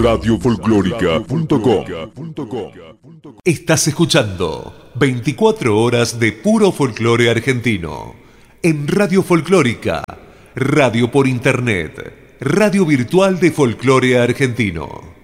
radiofolclórica.com. Estás escuchando 24 horas de puro folclore argentino en Radio Folclórica, radio por internet, radio virtual de folclore argentino.